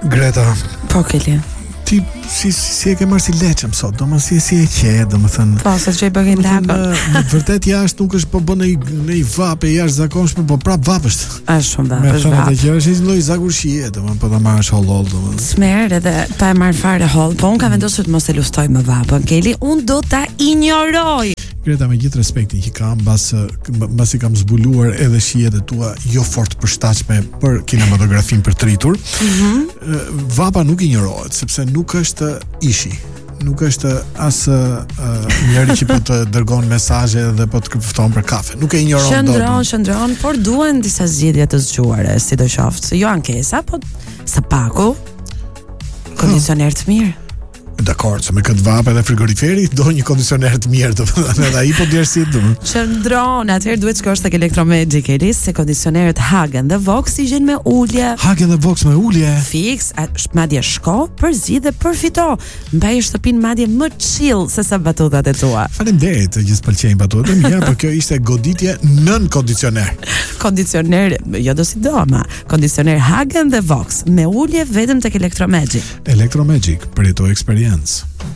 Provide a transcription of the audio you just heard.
Greta, Po Keli. ti si e ke marrë si leçëm sot, domethënë si e qe, domethënë. Po, se çoj bëgën lakon. Në të vërtet jashtë nuk është po bën në i vape jashtëzakonshme, po prap vapësht. Është shumë Me vapë, është thënë vapë. që është një lloj zakurshie, domethënë po ta marrësh hollol, domethënë. Smer edhe ta e marr fare holl, po unë ka vendosur të mos e luftaj më vapën, Keli, unë do ta injoroj. Greta, me gjithë respektin që kam, mbasi kam zbuluar edhe shijet e tua jo fort përshtatshme për kinematografin për tritur, vapa nuk injorohet, sepse nuk është ishi. Nuk është as njëri që po të dërgon mesazhe dhe po të fton për kafe. Nuk e injoron dot. Shëndron, por duhen disa zgjedhje të zgjuara, sidoqoftë. Jo ankesa, po së paku kondicioner të mirë. Dakor, se me këtë vapë edhe frigoriferi do një kondicioner të mirë, domethënë edhe ai po djersit domethënë. Qëndron, atëherë duhet shkosh tek Electromagic, Elis, se kondicionerët Hagen dhe Vox i gjen me ulje. Hagen dhe Vox me ulje. Fix, madje shko, përzi dhe përfito. Mbaj shtëpinë madje më chill se sa batutat e tua. Faleminderit që s'pëlqejnë batutat e mia, por kjo ishte goditje nën kondicioner. Kondicioner, jo do si do, ama kondicioner Hagen dhe Vox me ulje vetëm tek Electromagic. Electromagic, për jeto eksperiencë.